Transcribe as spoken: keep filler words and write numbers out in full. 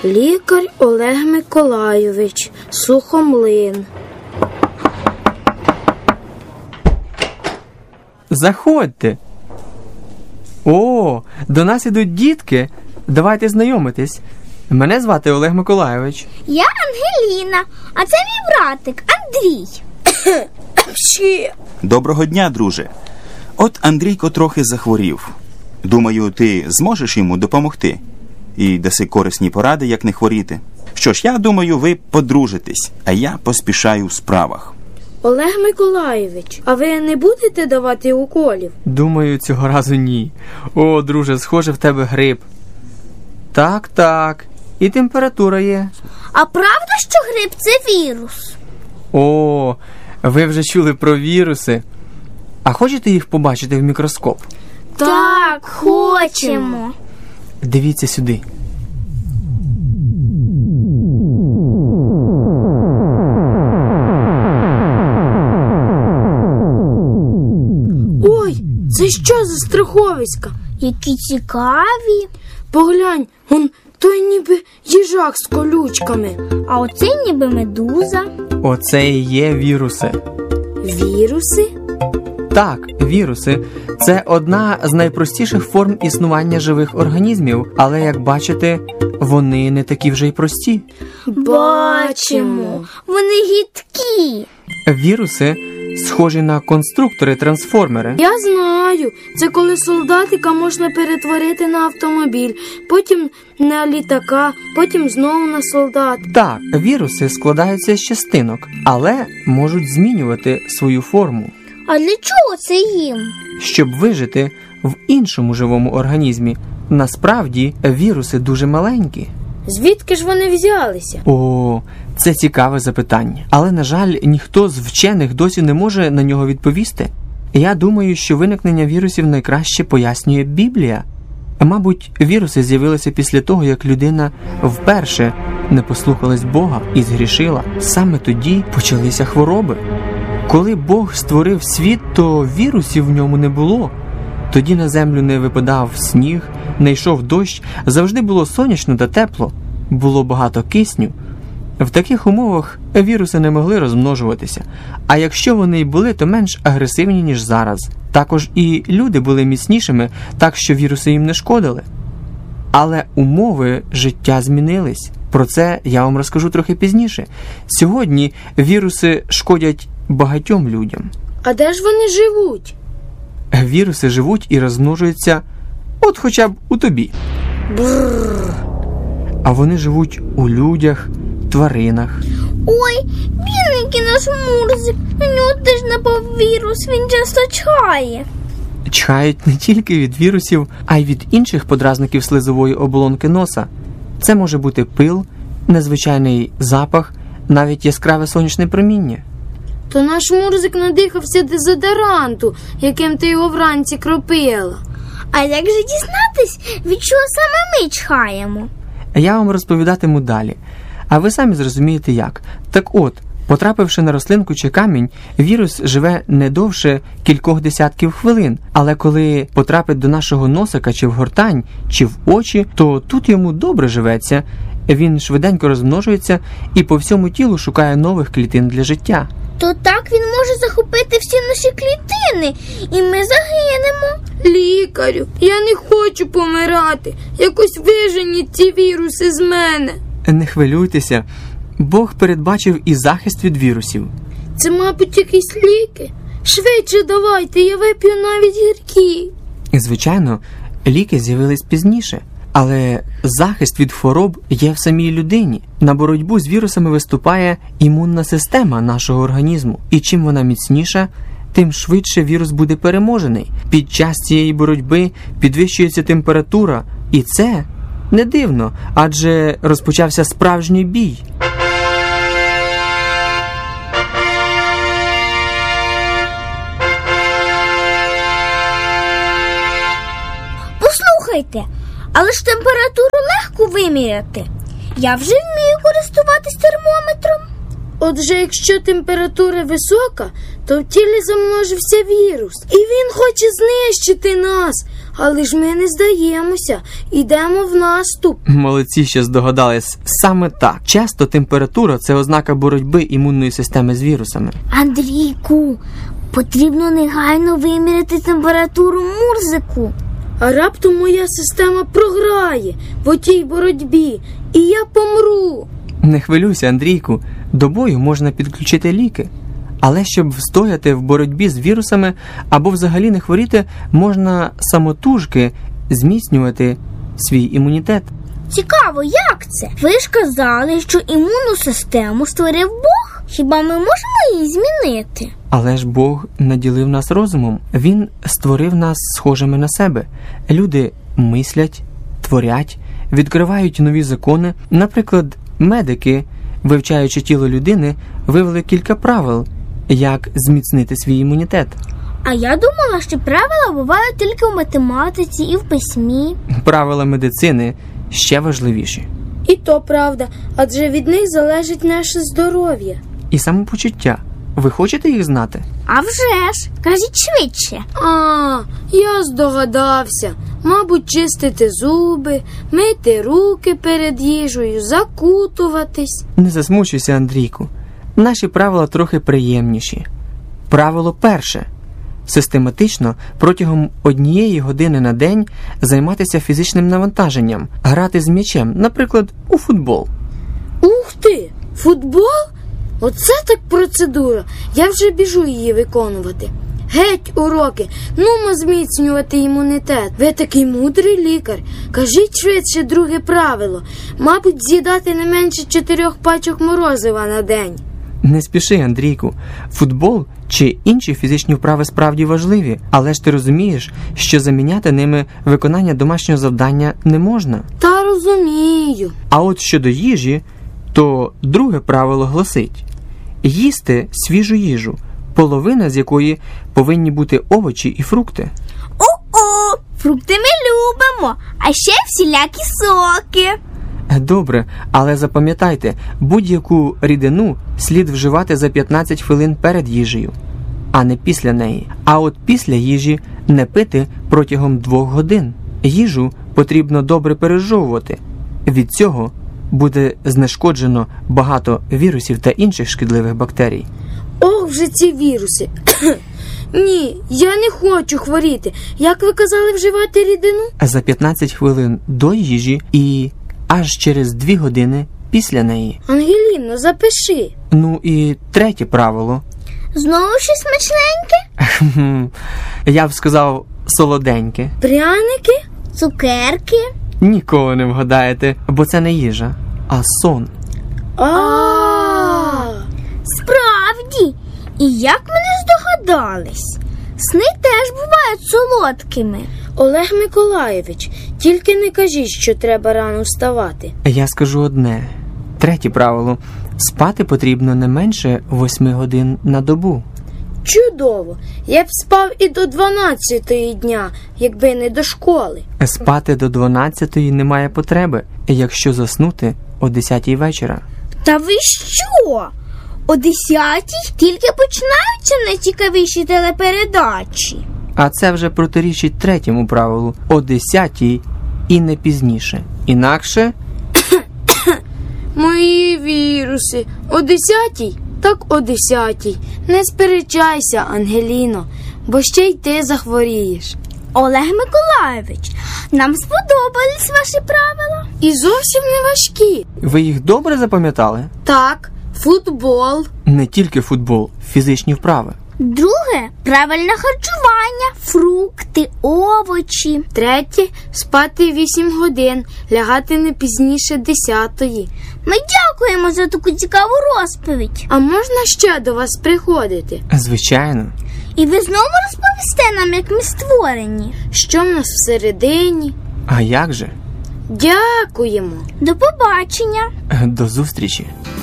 Лікар Олег Миколайович, Сухомлин. Заходьте. О, до нас ідуть дітки. Давайте знайомитись. Мене звати Олег Миколайович. Я Ангеліна, а це мій братик Андрій. Доброго дня, друже. От Андрійко трохи захворів. Думаю, ти зможеш йому допомогти? І даси корисні поради, як не хворіти. Що ж, я думаю, ви подружитесь, а я поспішаю в справах. Олег Миколайович, а ви не будете давати уколів? Думаю, цього разу ні. О, друже, схоже, в тебе грип. Так, так. І температура є. А правда, що грип – це вірус? О, ви вже чули про віруси. А хочете їх побачити в мікроскоп? Так, хочемо. Дивіться сюди. Ой, це що за страховиська? Які цікаві. Поглянь, он той ніби їжак з колючками. А оце ніби медуза. Оце і є віруси. Віруси? Так, віруси – це одна з найпростіших форм існування живих організмів, але, як бачите, вони не такі вже й прості. Бачимо. Вони гидкі. Віруси схожі на конструктори-трансформери. Я знаю, це коли солдатика можна перетворити на автомобіль, потім на літака, потім знову на солдат. Так, віруси складаються з частинок, але можуть змінювати свою форму. А для чого це їм? Щоб вижити в іншому живому організмі. Насправді, віруси дуже маленькі. Звідки ж вони взялися? О, це цікаве запитання. Але, на жаль, ніхто з вчених досі не може на нього відповісти. Я думаю, що виникнення вірусів найкраще пояснює Біблія. Мабуть, віруси з'явилися після того, як людина вперше не послухалась Бога і згрішила. Саме тоді почалися хвороби. Коли Бог створив світ, то вірусів в ньому не було. Тоді на землю не випадав сніг, не йшов дощ, завжди було сонячно та тепло, було багато кисню. В таких умовах віруси не могли розмножуватися, а якщо вони й були, то менш агресивні, ніж зараз. Також і люди були міцнішими, так що віруси їм не шкодили. Але умови життя змінились. Про це я вам розкажу трохи пізніше. Сьогодні віруси шкодять багатьом людям. А де ж вони живуть? Віруси живуть і розмножуються от хоча б у тобі. Бррр. А вони живуть у людях, тваринах. Ой, бідненький наш Мурзик, на нього теж напав вірус, він часто чхає. Чхають не тільки від вірусів, а й від інших подразників слизової оболонки носа. Це може бути пил, незвичайний запах, навіть яскраве сонячне проміння. То наш Мурзик надихався дезодоранту, яким ти його вранці кропила. А як же дізнатись, від чого саме ми чхаємо? Я вам розповідатиму далі. А ви самі зрозумієте як. Так от, потрапивши на рослинку чи камінь, вірус живе не довше кількох десятків хвилин. Але коли потрапить до нашого носика чи в гортань, чи в очі, то тут йому добре живеться. Він швиденько розмножується і по всьому тілу шукає нових клітин для життя. То так він може захопити всі наші клітини, і ми загинемо. Лікарю, я не хочу помирати. Якось виженіть ці віруси з мене. Не хвилюйтеся. Бог передбачив і захист від вірусів. Це, мабуть, якісь ліки? Швидше давайте, я вип'ю навіть гіркі. І, звичайно, ліки з'явились пізніше. Але захист від хвороб є в самій людині. На боротьбу з вірусами виступає імунна система нашого організму. І чим вона міцніша, тим швидше вірус буде переможений. Під час цієї боротьби підвищується температура. І це не дивно, адже розпочався справжній бій. Послухайте, але ж температуру легко виміряти. Я вже вмію користуватись термометром. Отже, якщо температура висока, то в тілі замножився вірус. І він хоче знищити нас. але ж ми не здаємося, йдемо в наступ. Молодці, що здогадались. Саме так. Часто температура – це ознака боротьби імунної системи з вірусами. Андрійку, потрібно негайно виміряти температуру Мурзику. А раптом моя система програє в отій боротьбі, і я помру. Не хвилюйся, Андрійку, до бою можна підключити ліки. Але щоб встояти в боротьбі з вірусами або взагалі не хворіти, можна самотужки зміцнювати свій імунітет. Цікаво, як це? Ви ж казали, що імунну систему створив Бог. Хіба ми можемо її змінити? Але ж Бог наділив нас розумом. Він створив нас схожими на себе. Люди мислять, творять, відкривають нові закони. Наприклад, медики, вивчаючи тіло людини, вивели кілька правил, як зміцнити свій імунітет. А я думала, що правила бувають тільки в математиці і в письмі. Правила медицини ще важливіші. І то правда, адже від них залежить наше здоров'я. І самопочуття. Ви хочете їх знати? А вже ж, кажіть швидше. А, я здогадався. Мабуть, чистити зуби, мити руки перед їжею, закутуватись. Не засмучуйся, Андрійку. Наші правила трохи приємніші. Правило перше. Систематично протягом однієї години на день займатися фізичним навантаженням, грати з м'ячем, наприклад, у футбол. Ух ти! Футбол? Оце так процедура. Я вже біжу її виконувати. Геть уроки, нумо зміцнювати імунітет. Ви такий мудрий лікар. Кажіть швидше друге правило. Мабуть, з'їдати не менше чотирьох пачок морозива на день. Не спіши, Андрійку. Футбол чи інші фізичні вправи справді важливі, але ж ти розумієш, що заміняти ними виконання домашнього завдання не можна. Та розумію. А от щодо їжі, то друге правило гласить: їсти свіжу їжу, половина з якої повинні бути овочі і фрукти. О-о! Фрукти ми любимо, а ще всілякі соки. Добре, але запам'ятайте, будь-яку рідину слід вживати за п'ятнадцять хвилин перед їжею, а не після неї. А от після їжі не пити протягом двох годин. Їжу потрібно добре пережовувати. Від цього буде знешкоджено багато вірусів та інших шкідливих бактерій. Ох, вже ці віруси. Ні, я не хочу хворіти. Як ви казали, вживати рідину? За п'ятнадцять хвилин до їжі і аж через дві години після неї. Ангеліно, запиши. Ну і третє правило. Знову щось смачненьке? Я б сказав солоденьке. Пряники? Цукерки? Нікого не вгадаєте, бо це не їжа, а сон. А-а-а! Справді. І як ми не здогадались? Сни теж бувають солодкими. Олег Миколайович, тільки не кажіть, що треба рано вставати. Я скажу одне. Третє правило. Спати потрібно не менше восьми годин на добу. Чудово! Я б спав і до дванадцятої дня, якби не до школи. Спати до дванадцятої немає потреби, якщо заснути о десятій вечора. Та ви що? О десятій тільки починаються найцікавіші телепередачі. А це вже протирічить третьому правилу. О десятій і не пізніше. Інакше... Мої віруси. О десятій? Так о десятій. Не сперечайся, Ангеліно, бо ще й ти захворієш. Олег Миколайович, нам сподобались ваші правила. І зовсім не важкі. Ви їх добре запам'ятали? Так, футбол. Не тільки футбол, фізичні вправи. Друге – правильне харчування, фрукти, овочі. Третє – спати вісім годин, лягати не пізніше десятої. Ми дякуємо за таку цікаву розповідь. А можна ще до вас приходити? Звичайно. І ви знову розповісте нам, як ми створені. Що в нас всередині? А як же? Дякуємо. До побачення. До зустрічі.